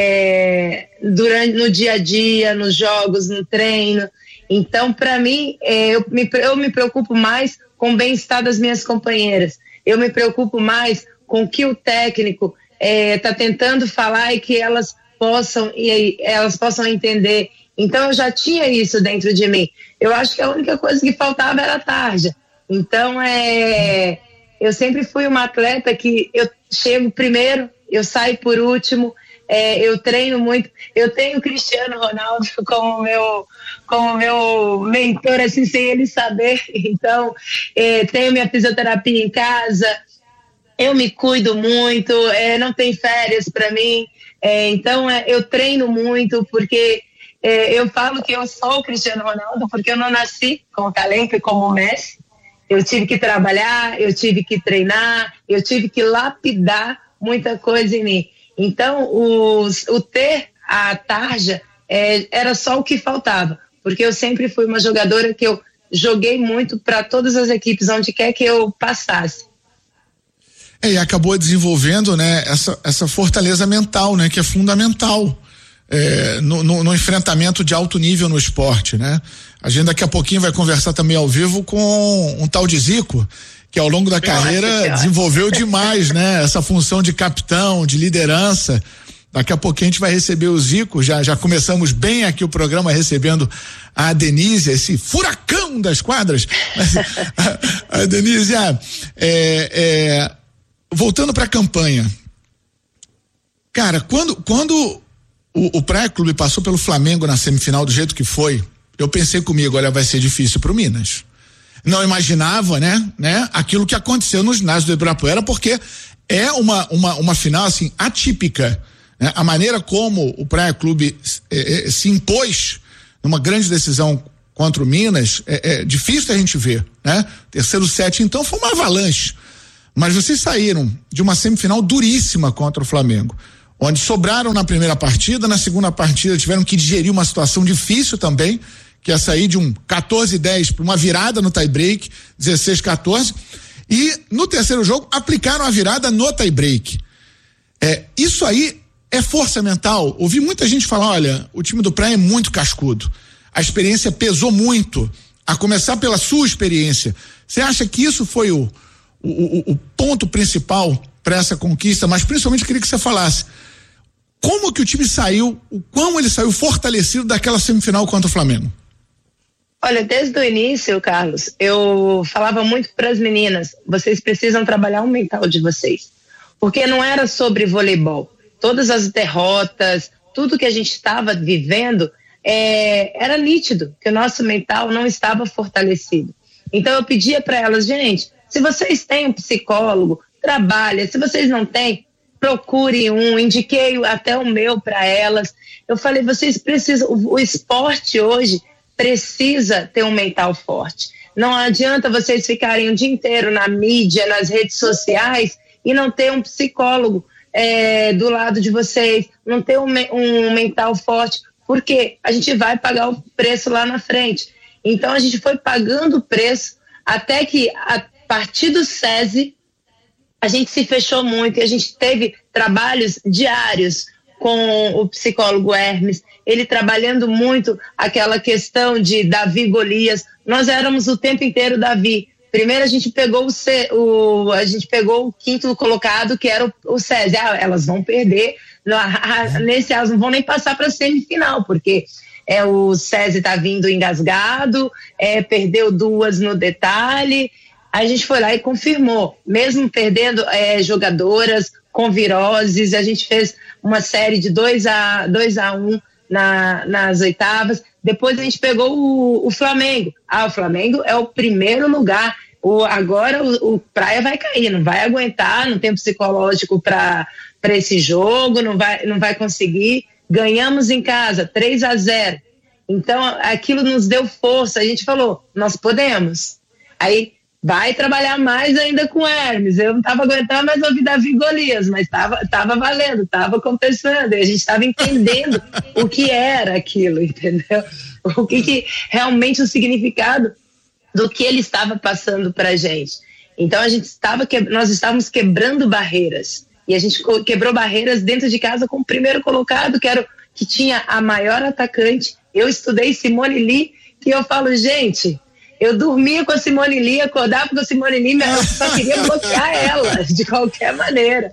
é, durante, no dia a dia, nos jogos, no treino. Então, para mim, é, eu, me, eu me preocupo mais com o bem-estar das minhas companheiras. Eu me preocupo mais com o que o técnico está é, tentando falar e que elas possam, e, elas possam entender. Então, eu já tinha isso dentro de mim. Eu acho que a única coisa que faltava era a tarja. Então, é... eu sempre fui uma atleta que eu chego primeiro, eu saio por último, é, eu treino muito. Eu tenho o Cristiano Ronaldo como meu, como meu mentor, assim, sem ele saber. Então, é, tenho minha fisioterapia em casa, eu me cuido muito, é, não tem férias para mim. É, então, é, eu treino muito, porque é, eu falo que eu sou o Cristiano Ronaldo, porque eu não nasci com talento como o Messi. Eu tive que trabalhar, eu tive que treinar, eu tive que lapidar muita coisa em mim. Então, os, o ter a tarja é, era só o que faltava, porque eu sempre fui uma jogadora que eu joguei muito para todas as equipes, onde quer que eu passasse. É, e acabou desenvolvendo, né, essa, essa fortaleza mental, né, que é fundamental é, no, no, no enfrentamento de alto nível no esporte, né? A gente daqui a pouquinho vai conversar também ao vivo com um tal de Zico, que ao longo da carreira desenvolveu demais, né? Essa função de capitão, de liderança, Daqui a pouquinho a gente vai receber o Zico, já, já começamos bem aqui o programa recebendo a Denise, esse furacão das quadras. a, a Denise, é, é, voltando para a campanha, cara, quando, quando o, o Praia Clube passou pelo Flamengo na semifinal do jeito que foi, eu pensei comigo, olha, vai ser difícil pro Minas. Não imaginava, né, né, aquilo que aconteceu no ginásio do Ibirapuera, porque é uma, uma, uma final, assim, atípica. Né? A maneira como o Praia Clube eh, eh, se impôs numa grande decisão contra o Minas é, é difícil a gente ver, né? Terceiro set, então, foi uma avalanche. Mas vocês saíram de uma semifinal duríssima contra o Flamengo, onde sobraram na primeira partida, na segunda partida tiveram que digerir uma situação difícil também, que é sair de um quatorze a dez para uma virada no tie-break, dezesseis a quatorze, e no terceiro jogo aplicaram a virada no tie-break. É, isso aí é força mental. Ouvi muita gente falar, olha, o time do Praia é muito cascudo. A experiência pesou muito, a começar pela sua experiência. Você acha que isso foi o, o, o ponto principal para essa conquista? Mas principalmente eu queria que você falasse como que o time saiu, o quão ele saiu fortalecido daquela semifinal contra o Flamengo. Olha, desde o início, Carlos, eu falava muito para as meninas, vocês precisam trabalhar o mental de vocês, porque não era sobre voleibol. Todas as derrotas, tudo que a gente estava vivendo, é, era nítido que o nosso mental não estava fortalecido. Então eu pedia para elas, gente, se vocês têm um psicólogo, trabalha, se vocês não têm, procure um, indiquei até o meu para elas. Eu falei, vocês precisam, o, o esporte hoje precisa ter um mental forte. Não adianta vocês ficarem o dia inteiro na mídia, nas redes sociais e não ter um psicólogo é, do lado de vocês, não ter um, um mental forte, porque a gente vai pagar o preço lá na frente. Então a gente foi pagando o preço até que a partir do SESI a gente se fechou muito e a gente teve trabalhos diários com o psicólogo Hermes, ele trabalhando muito aquela questão de Davi Golias. Nós éramos o tempo inteiro Davi. Primeiro a gente pegou o, C, o a gente pegou o quinto colocado, que era o, o SESI. Ah, elas vão perder, não, ah, nesse elas não vão nem passar para a semifinal, porque é, o SESI está vindo engasgado, é, perdeu duas no detalhe. A gente foi lá e confirmou, mesmo perdendo é, jogadoras com viroses, a gente fez uma série de dois a um na, nas oitavas. Depois a gente pegou o, o Flamengo. Ah, o Flamengo é o primeiro lugar. O, agora o, o Praia vai cair, não vai aguentar, não tem psicológico para esse jogo, não vai, não vai conseguir. Ganhamos em casa, três a zero. Então aquilo nos deu força. A gente falou, nós podemos. Aí vai trabalhar mais ainda com Hermes. Eu não estava aguentando mais ouvir Davi Golias, mas estava tava valendo, estava compensando. E a gente estava entendendo o que era aquilo, entendeu? O que, que realmente o significado do que ele estava passando para a gente. Então a gente estava que, nós estávamos quebrando barreiras. E a gente quebrou barreiras dentro de casa com o primeiro colocado, que, era, que tinha a maior atacante. Eu estudei Simone Lee, e eu falo, gente, eu dormia com a Simone Lee, acordava com a Simone Lee, mas eu só queria bloquear ela, de qualquer maneira.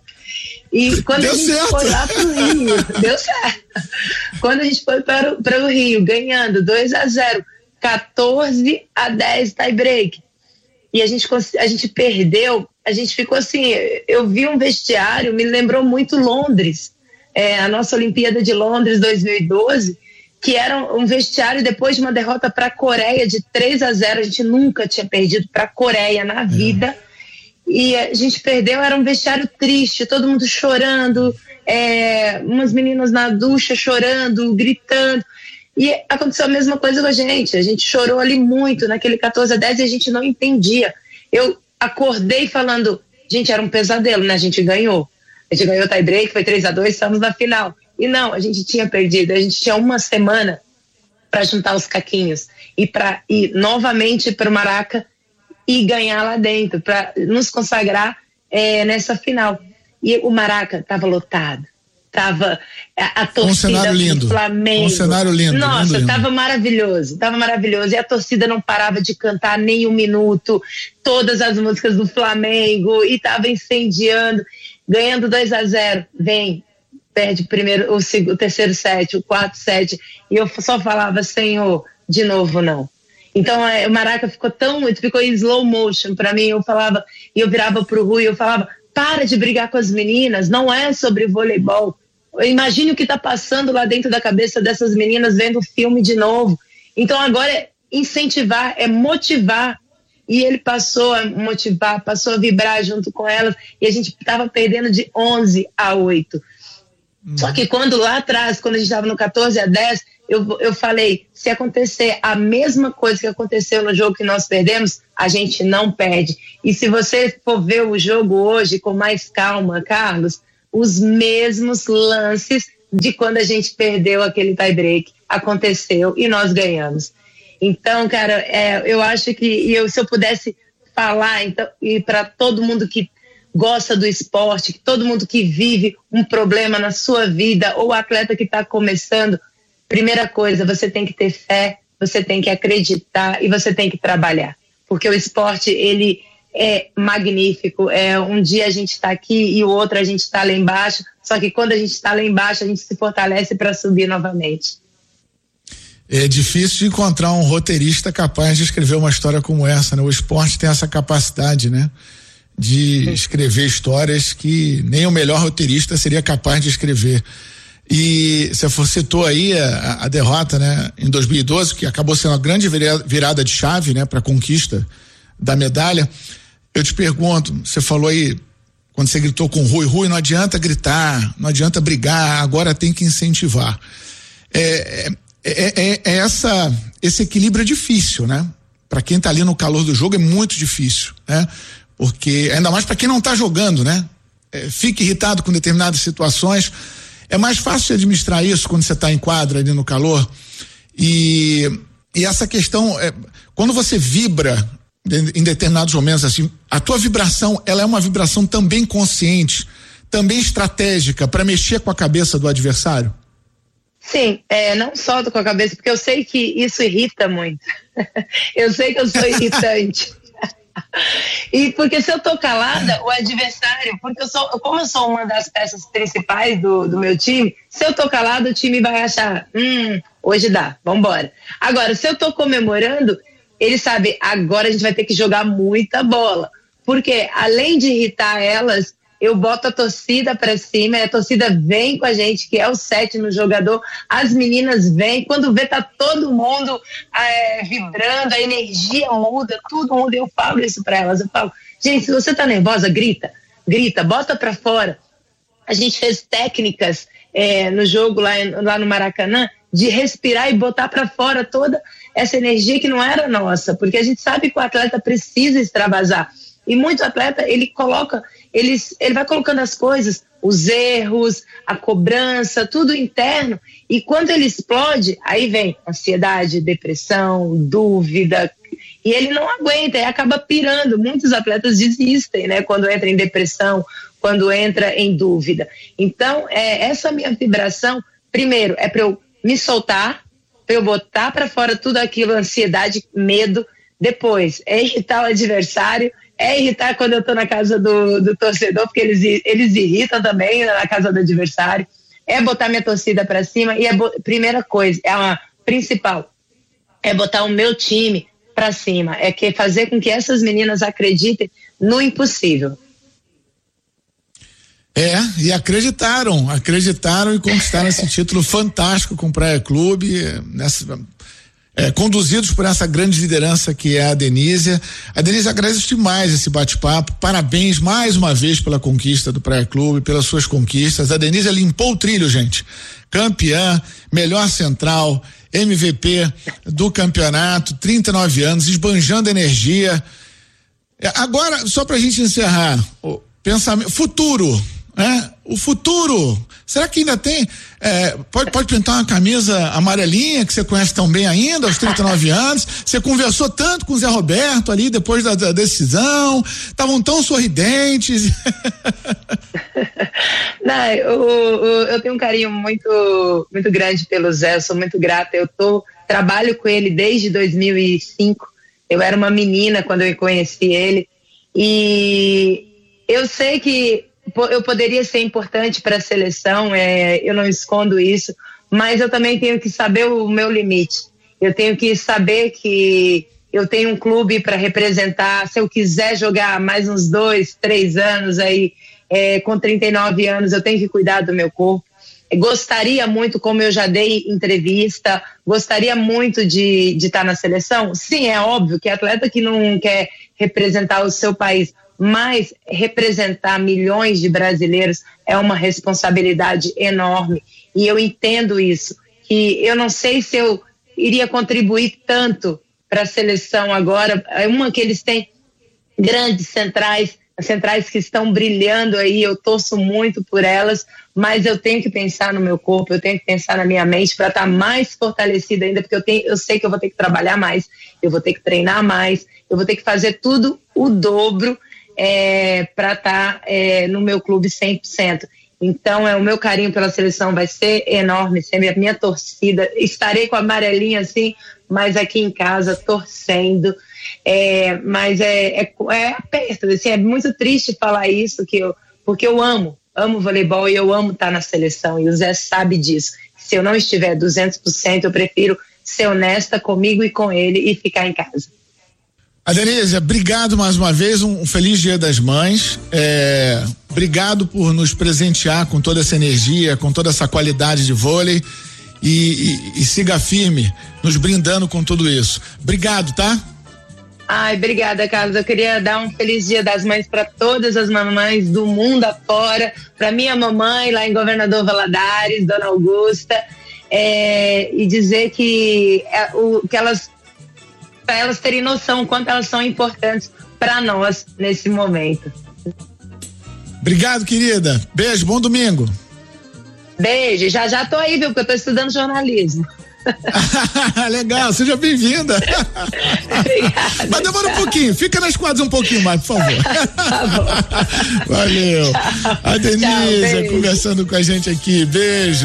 E quando deu a gente certo. foi lá para o Rio, deu certo. Quando a gente foi para, para o Rio, ganhando dois a zero, quatorze a dez tie break, e a gente, a gente perdeu, a gente ficou assim, eu vi um vestiário, me lembrou muito Londres, é, a nossa Olimpíada de Londres dois mil e doze, que era um vestiário depois de uma derrota para a Coreia de três a zero, a gente nunca tinha perdido para a Coreia na vida, é. E a gente perdeu, era um vestiário triste, todo mundo chorando, é, umas meninas na ducha chorando, gritando, e aconteceu a mesma coisa com a gente, a gente chorou ali muito naquele quatorze a dez e a gente não entendia. Eu acordei falando, gente, era um pesadelo, né? A gente ganhou, a gente ganhou o tie break, foi três a dois, estamos na final. E não, a gente tinha perdido, a gente tinha uma semana para juntar os caquinhos e para ir novamente para o Maraca e ganhar lá dentro, para nos consagrar é, nessa final. E o Maraca estava lotado, estava a, a torcida um do Flamengo. Um cenário lindo. Nossa, estava lindo. maravilhoso, estava maravilhoso. E a torcida não parava de cantar nem um minuto, todas as músicas do Flamengo, e estava incendiando, ganhando dois a zero. Vem perde primeiro, o, segundo, o terceiro set, o quarto set, e eu só falava, Senhor, de novo não. Então é, o Maraca ficou tão, ficou em slow motion pra mim, eu falava, e eu virava pro Rui, eu falava, para de brigar com as meninas, não é sobre voleibol. Imagine o que tá passando lá dentro da cabeça dessas meninas vendo o filme de novo. Então agora é incentivar, é motivar. E ele passou a motivar, passou a vibrar junto com elas, e a gente estava perdendo de onze a oito. Hum. Só que quando lá atrás, quando a gente estava no catorze a dez, eu, eu falei, se acontecer a mesma coisa que aconteceu no jogo que nós perdemos, a gente não perde. E se você for ver o jogo hoje com mais calma, Carlos, os mesmos lances de quando a gente perdeu aquele tie break aconteceu e nós ganhamos. Então, cara, é, eu acho que e eu, se eu pudesse falar então, e para todo mundo que gosta do esporte, que todo mundo que vive um problema na sua vida, ou atleta que está começando, primeira coisa, você tem que ter fé, você tem que acreditar e você tem que trabalhar. Porque o esporte, ele é magnífico. É, um dia a gente está aqui e o outro a gente está lá embaixo, só que quando a gente está lá embaixo, a gente se fortalece para subir novamente. É difícil de encontrar um roteirista capaz de escrever uma história como essa, né? O esporte tem essa capacidade, né? De escrever histórias que nem o melhor roteirista seria capaz de escrever. E você citou aí a, a derrota, né? Em dois mil e doze, que acabou sendo a grande virada de chave, né? Para a conquista da medalha. Eu te pergunto, você falou aí, quando você gritou com o Rui, Rui, não adianta gritar, não adianta brigar, agora tem que incentivar. É... é É, é, é essa, esse equilíbrio é difícil, né? Para quem tá ali no calor do jogo é muito difícil, né? Porque, ainda mais para quem não tá jogando, né? É, fica irritado com determinadas situações. É mais fácil de administrar isso quando você tá em quadra ali no calor. E, e essa questão, é, quando você vibra de, em determinados momentos assim, a tua vibração, ela é uma vibração também consciente, também estratégica para mexer com a cabeça do adversário? Sim, é, não só com a cabeça, porque eu sei que isso irrita muito. Eu sei que eu sou irritante. E porque se eu tô calada, o adversário, porque eu sou, como eu sou uma das peças principais do, do meu time, se eu tô calada, o time vai achar, hum, hoje dá, vambora. Agora, se eu tô comemorando, ele sabe, agora a gente vai ter que jogar muita bola. Porque além de irritar elas, eu boto a torcida pra cima, e a torcida vem com a gente, que é o sétimo jogador, as meninas vêm, quando vê tá todo mundo é, vibrando, a energia muda, tudo muda, eu falo isso pra elas, eu falo, gente, se você tá nervosa, grita, grita, bota pra fora. A gente fez técnicas é, no jogo lá, lá no Maracanã, de respirar e botar pra fora toda essa energia que não era nossa, porque a gente sabe que o atleta precisa extravasar, e muito atleta, ele coloca, ele, ele vai colocando as coisas, os erros, a cobrança, tudo interno, e quando ele explode, aí vem ansiedade, depressão, dúvida, e ele não aguenta, e acaba pirando. Muitos atletas desistem, né, quando entra em depressão, quando entra em dúvida. Então, é, essa minha vibração, primeiro, é para eu me soltar, para eu botar para fora tudo aquilo, ansiedade, medo, depois, é irritar o adversário, é irritar quando eu tô na casa do, do torcedor, porque eles, eles irritam também na casa do adversário, é botar minha torcida pra cima, e a primeira coisa, é a principal, é botar o meu time pra cima, é que fazer com que essas meninas acreditem no impossível. É, e acreditaram, acreditaram e conquistaram esse título fantástico com o Praia Clube, nessa... É, conduzidos por essa grande liderança que é a Denise. A Denise, agradece demais esse bate-papo, parabéns mais uma vez pela conquista do Praia Clube, pelas suas conquistas. A Denise limpou o trilho, gente, campeã, melhor central, M V P do campeonato, trinta e nove anos, esbanjando energia. É, agora, só pra gente encerrar, o pensamento, futuro, né? O futuro, será que ainda tem, é, pode, pode pintar uma camisa amarelinha que você conhece tão bem ainda, aos trinta e nove anos, você conversou tanto com o Zé Roberto ali depois da, da decisão, estavam tão sorridentes. Não, eu, eu, eu tenho um carinho muito, muito grande pelo Zé, eu sou muito grata, eu tô, trabalho com ele desde dois mil e cinco, eu era uma menina quando eu conheci ele, e eu sei que eu poderia ser importante para a seleção, é, eu não escondo isso, mas eu também tenho que saber o meu limite. Eu tenho que saber que eu tenho um clube para representar. Se eu quiser jogar mais uns dois, três anos aí, é, com trinta e nove anos, eu tenho que cuidar do meu corpo. Gostaria muito, como eu já dei entrevista, gostaria muito de, de estar na seleção? Sim, é óbvio que atleta que não quer representar o seu país, mas representar milhões de brasileiros é uma responsabilidade enorme. E eu entendo isso, que eu não sei se eu iria contribuir tanto para a seleção agora. É uma que eles têm grandes centrais, centrais que estão brilhando aí, eu torço muito por elas, mas eu tenho que pensar no meu corpo, eu tenho que pensar na minha mente para estar mais fortalecida ainda, porque eu, tenho, eu sei que eu vou ter que trabalhar mais, eu vou ter que treinar mais, eu vou ter que fazer tudo o dobro é, para estar é, no meu clube cem por cento. Então, é, o meu carinho pela seleção vai ser enorme, sempre a minha torcida, estarei com a amarelinha assim, mas aqui em casa torcendo. É, mas é, é, é aperto, assim, é muito triste falar isso, que eu, porque eu amo, amo voleibol e eu amo estar na seleção, e o Zé sabe disso. Se eu não estiver duzentos por cento, eu prefiro ser honesta comigo e com ele e ficar em casa. A Denise, obrigado mais uma vez, um, um feliz Dia das Mães, é, obrigado por nos presentear com toda essa energia, com toda essa qualidade de vôlei, e, e, e siga firme, nos brindando com tudo isso. Obrigado, tá? Ai, obrigada, Carlos. Eu queria dar um feliz Dia das Mães para todas as mamães do mundo afora, para minha mamãe lá em Governador Valadares, Dona Augusta, é, e dizer que, é, o, que elas, para elas terem noção quanto elas são importantes para nós nesse momento. Obrigado, querida. Beijo, bom domingo. Beijo, já já tô aí, viu, porque eu tô estudando jornalismo. Legal, seja bem-vinda. Obrigada, mas demora tchau. um pouquinho, fica nas quadras um pouquinho mais, por favor. Tá bom. Valeu. A Denise tchau, conversando com a gente aqui, beijo.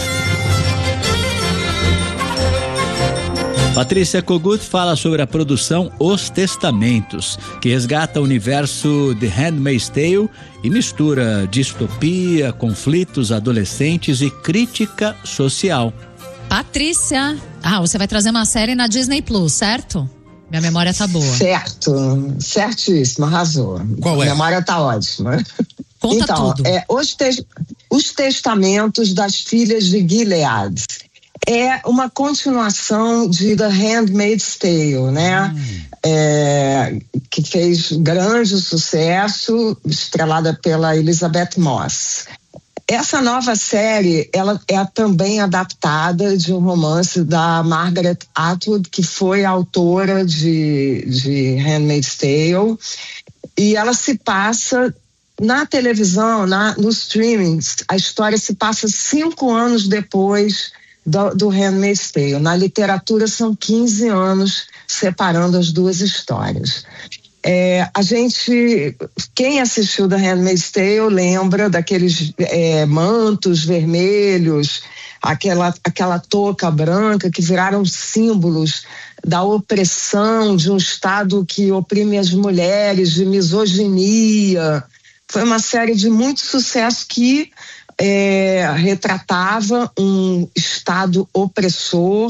Patrícia Kogut fala sobre a produção Os Testamentos, que resgata o universo de Handmaid's Tale e mistura distopia, conflitos adolescentes e crítica social. Patrícia, ah, você vai trazer uma série na Disney Plus, certo? Minha memória tá boa. Certo, certíssimo, arrasou. Qual é? A memória tá ótima. Conta então, tudo. É, os, te- os Testamentos das Filhas de Gilead. É uma continuação de The Handmaid's Tale, né? Hum. É, que fez grande sucesso, estrelada pela Elizabeth Moss. Essa nova série, ela é também adaptada de um romance da Margaret Atwood, que foi autora de, de Handmaid's Tale, e ela se passa na televisão, na, no streaming. A história se passa cinco anos depois do, do Handmaid's Tale. Na literatura são quinze anos separando as duas histórias. É, a gente, quem assistiu The Handmaid's Tale lembra daqueles é, mantos vermelhos, aquela, aquela touca branca que viraram símbolos da opressão de um Estado que oprime as mulheres, de misoginia. Foi uma série de muito sucesso que é, retratava um Estado opressor,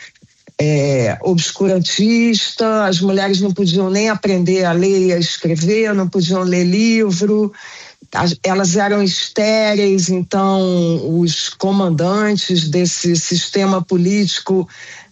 É, obscurantista. As mulheres não podiam nem aprender a ler e a escrever, não podiam ler livro, as, elas eram estéreis, então os comandantes desse sistema político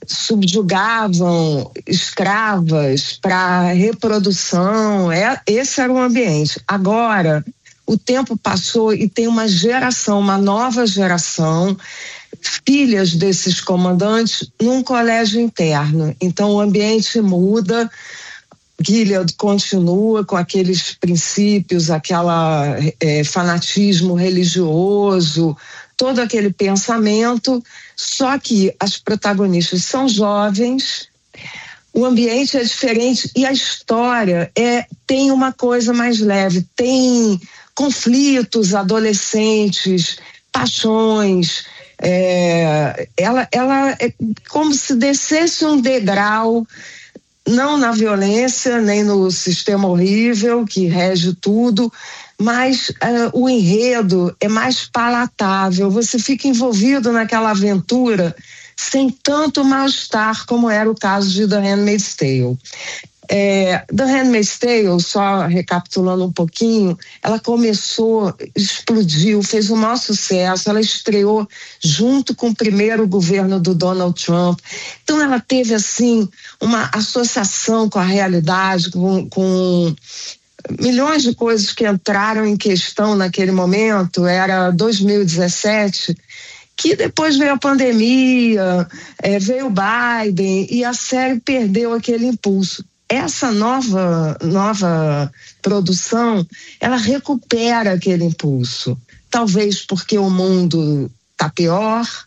subjugavam escravas para reprodução. É, esse era o ambiente. Agora, o tempo passou e tem uma geração, uma nova geração, filhas desses comandantes num colégio interno. Então o ambiente muda, Gilead continua com aqueles princípios, aquela é, fanatismo religioso, todo aquele pensamento, só que as protagonistas são jovens, o ambiente é diferente e a história é, tem uma coisa mais leve, tem conflitos adolescentes, paixões. É, ela, ela é como se descesse um degrau, não na violência, nem no sistema horrível que rege tudo, mas uh, o enredo é mais palatável, você fica envolvido naquela aventura sem tanto mal-estar como era o caso de The Handmaid's Tale. É, The Handmaid's Tale, só recapitulando um pouquinho, ela começou, explodiu, fez o maior sucesso, ela estreou junto com o primeiro governo do Donald Trump, então ela teve assim uma associação com a realidade, com, com milhões de coisas que entraram em questão naquele momento, era dois mil e dezessete, que depois veio a pandemia, é, veio o Biden e a série perdeu aquele impulso. Essa nova, nova produção, ela recupera aquele impulso. Talvez porque o mundo está pior,